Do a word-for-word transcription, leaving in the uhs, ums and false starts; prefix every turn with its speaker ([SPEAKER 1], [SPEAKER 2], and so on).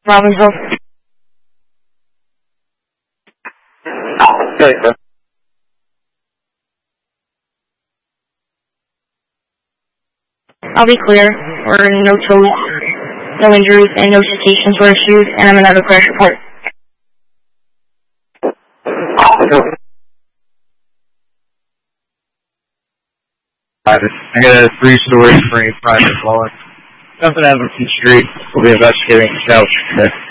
[SPEAKER 1] Robbinsville.
[SPEAKER 2] Okay, sir.
[SPEAKER 1] I'll be clear. We're no toes, no injuries, and no citations were issued, and I'm another crash report.
[SPEAKER 2] I got a three stories for a private law. Something out of the street. We'll be investigating couch.